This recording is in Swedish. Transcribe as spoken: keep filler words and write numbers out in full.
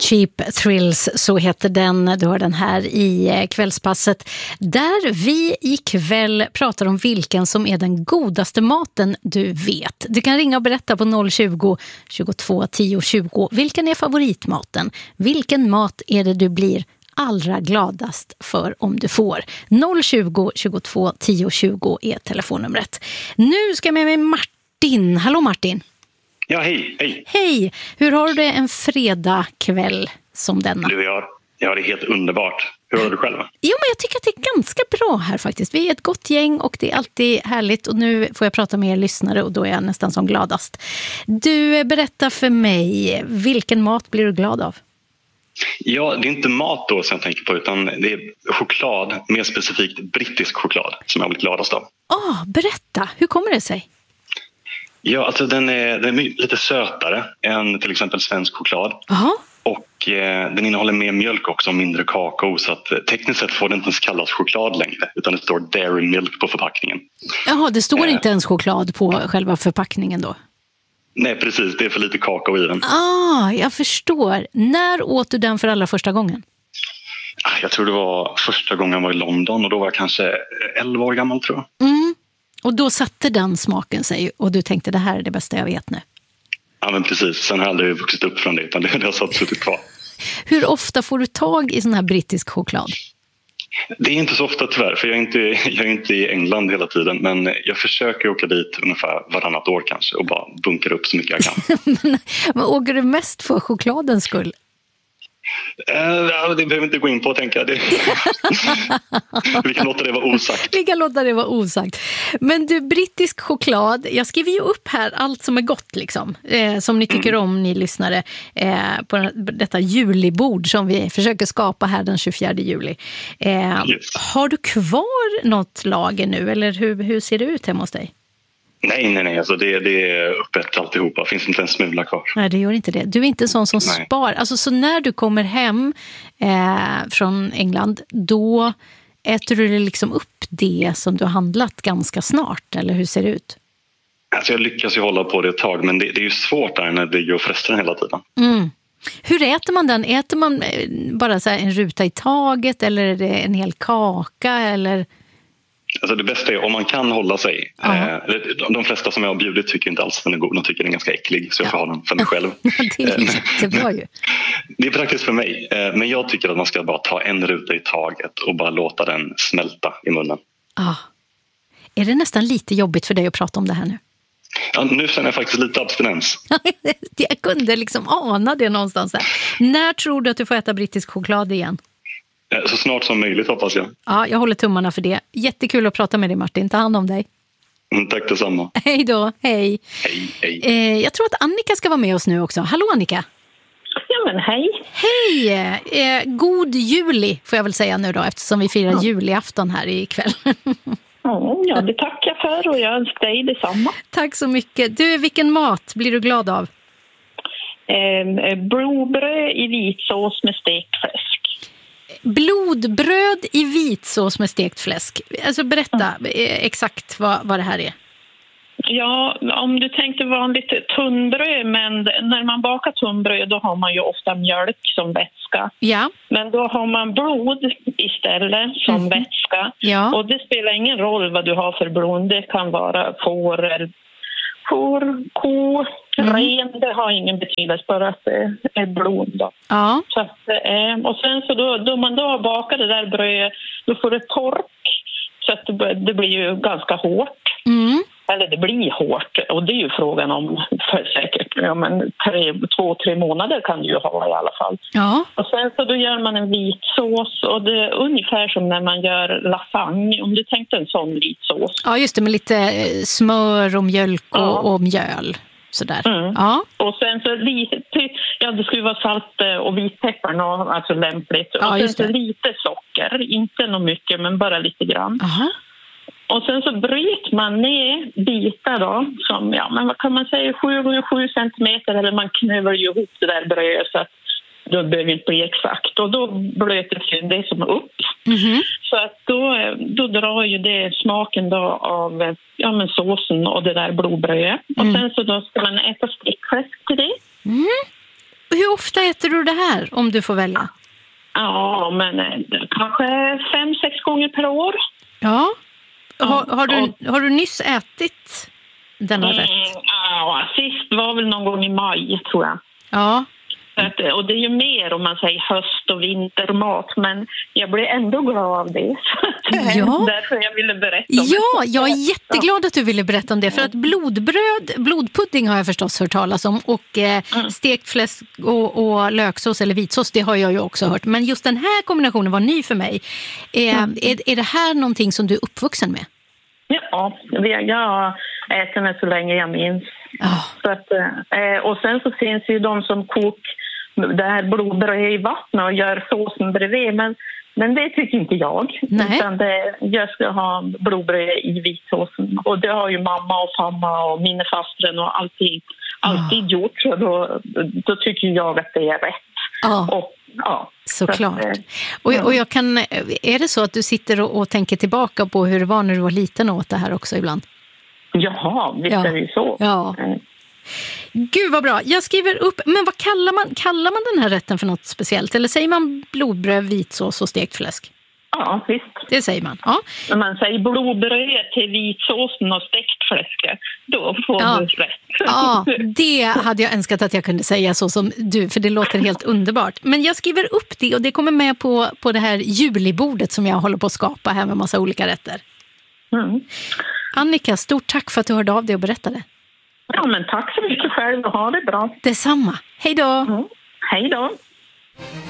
Cheap Thrills, så heter den. Du har den här i kvällspasset, där vi ikväll pratar om vilken som är den godaste maten du vet. Du kan ringa och berätta på noll tjugo, tjugotvå, tio, tjugo. Vilken är favoritmaten? Vilken mat är det du blir allra gladast för om du får? noll tjugo, tjugotvå, tio, tjugo är telefonnumret. Nu ska jag med mig Martin. Hallå Martin. Ja, hej, hej. Hej, hur har du det en fredag kväll som denna? Du, jag, jag har det helt underbart. Hur har du själv? Jo, men jag tycker att det är ganska bra här faktiskt. Vi är ett gott gäng och det är alltid härligt. Och nu får jag prata med er lyssnare och då är jag nästan som gladast. Du, berättar för mig, vilken mat blir du glad av? Ja, det är inte mat då som jag tänker på, utan det är choklad, mer specifikt brittisk choklad som jag blir gladast av. Ah, berätta, hur kommer det sig? Ja, alltså den är, den är lite sötare än till exempel svensk choklad. Aha. Och eh, den innehåller mer mjölk också och mindre kakao, så att eh, tekniskt sett får det inte ens kallas choklad längre, utan det står dairy milk på förpackningen. Jaha, det står eh. inte ens choklad på själva förpackningen då? Nej, precis. Det är för lite kakao i den. Ah, jag förstår. När åt du den för allra första gången? Jag tror det var första gången jag var i London och då var jag kanske elva år gammal, tror jag. Mm. Och då satte den smaken sig och du tänkte det här är det bästa jag vet nu. Ja, men precis. Sen har jag aldrig vuxit upp från det, utan det har satt suttit kvar. Hur ofta får du tag i sån här brittisk choklad? Det är inte så ofta tyvärr, för jag är, inte, jag är inte i England hela tiden. Men jag försöker åka dit ungefär varannat år kanske och bara bunkra upp så mycket jag kan. men, men åker du mest för chokladens skull? Uh, det behöver inte gå in på, tänker jag. Det... Vi kan låta det vara osagt. Vi kan låta det vara osagt. Men du, brittisk choklad, jag skriver ju upp här allt som är gott liksom. Eh, som ni tycker mm. om, ni lyssnare. Eh, på detta julibord som vi försöker skapa här den tjugofjärde juli. Eh, yes. Har du kvar något lager nu? Eller hur, hur ser det ut hemma hos dig? Nej, nej, nej. Alltså det, det är öppet alltihopa. Finns inte en smula kvar. Nej, det gör inte det. Du är inte en sån som nej. spar. Alltså, så när du kommer hem eh, från England, då äter du liksom upp det som du har handlat ganska snart, eller hur ser det ut? Alltså jag lyckas ju hålla på det ett tag, men det, det är ju svårt där när det ligger och frestar hela tiden. Mm. Hur äter man den? Äter man bara så här en ruta i taget, eller är det en hel kaka, eller... Alltså det bästa är om man kan hålla sig. Eh, de flesta som jag har bjudit tycker inte alls den är god. De tycker den är ganska äcklig, så jag får ha den för mig själv. Det är jättebra ju. Det är praktiskt för mig. Eh, men jag tycker att man ska bara ta en ruta i taget och bara låta den smälta i munnen. Ah. Är det nästan lite jobbigt för dig att prata om det här nu? Ja, nu känner jag faktiskt lite abstinens. Jag kunde liksom ana det någonstans där. När tror du att du får äta brittisk choklad igen? Så snart som möjligt, hoppas jag. Ja, jag håller tummarna för det. Jättekul att prata med dig, Martin. Ta hand om dig. Mm, tack detsamma. Hej då, hej. Hej, hej. Eh, jag tror att Annika ska vara med oss nu också. Hallå Annika. Ja, men hej. Hej. Eh, god juli får jag väl säga nu då, eftersom vi firar ja. julafton här ikväll. Mm, ja, det tackar jag för och jag önskar dig detsamma. Tack så mycket. Du, vilken mat blir du glad av? Eh, brobröd i vitsås med stekt fläsk. Blodbröd i vitsås med stekt fläsk. Alltså berätta mm. exakt vad, vad det här är. Ja, om du tänkte vanligt tunnbröd, men när man bakar tunnbröd då har man ju ofta mjölk som vätska. Ja. Men då har man blod istället som mm. vätska. Ja. Och det spelar ingen roll vad du har för blod. Det kan vara får, får ko, mm. ren. Det har ingen betydelse, bara att det är blod då. Ja. Så att, och sen så då, då man då bakar det där brödet, då får det tork. Så att det, det blir ju ganska hårt. Mm. Eller det blir hårt, och det är ju frågan om för säkert ja, men tre, två, tre månader kan du ju ha i alla fall. Ja. Och sen så då gör man en vitsås, och det är ungefär som när man gör lasagne, om du tänkte en sån vitsås. Ja, just det, med lite smör och mjölk och, ja. och mjöl. Sådär. Mm. Ja. Och sen så lite, ja det skulle vara salt och vitpeppar, alltså lämpligt. Ja, och sen just det. så lite socker, inte något mycket men bara lite grann. Aha. Och sen så bryter man ner bitar då, som ja, men vad kan man säga, sju gånger sju centimeter, eller man knöver ju ihop det där brödet så att då behöver det inte bli exakt. Och då blöter sig det som upp. Mm-hmm. Så att då, då drar ju det smaken då av ja, men såsen och det där blodbrödet. Mm. Och sen så då ska man äta stickfläsk till det. Mm. Hur hur ofta äter du det här om du får välja? Ja, men kanske fem, sex gånger per år. Ja. Har, har, du, har du nyss ätit denna mm, rätt? Ja, sist var väl någon gång i maj, tror jag. Ja. Att, och det är ju mer om man säger höst- och vintermat, men jag blir ändå glad av det. Ja. Därför jag ville berätta om ja, det. jag är jätteglad att du ville berätta om det. För att blodbröd, blodpudding har jag förstås hört talas om. Och eh, mm. stekt fläsk och, och löksås eller vitsås, det har jag ju också hört. Men just den här kombinationen var ny för mig. Eh, mm. är, är det här någonting som du är uppvuxen med? Ja, jag äter det så länge jag minns. Oh. Så att, eh, och sen så finns ju de som kokar det här blodbröd i vatten och gör såsen bredvid, men, men det tycker inte jag. Nej. Utan det, jag ska ha blodbröd i vitsåsen, och det har ju mamma och mamma och mina fastren och alltid, alltid oh. gjort, så då, då tycker jag att det är rätt. Oh. Och, ja, såklart. Så att, och, och jag kan, är det så att du sitter och, och tänker tillbaka på hur det var när du var liten och åt det här också ibland? Jaha, visst ja. Är det så. Ja. Mm. Gud vad bra. Jag skriver upp, men vad kallar man, kallar man den här rätten för något speciellt? Eller säger man blodbröd, vitsås och stekt fläsk? Ja, visst. Det säger man, ja. När man säger blodbröd till vitsåsen och stekt fläsk, då får ja. du rätt. Ja, det hade jag önskat att jag kunde säga så som du, för det låter helt underbart. Men jag skriver upp det, och det kommer med på, på det här julibordet som jag håller på att skapa här med massa olika rätter. Mm. Annika, stort tack för att du hörde av dig och berättade. Ja, men tack så mycket själv och ha det bra. Detsamma. Hej då! Mm. Hej då!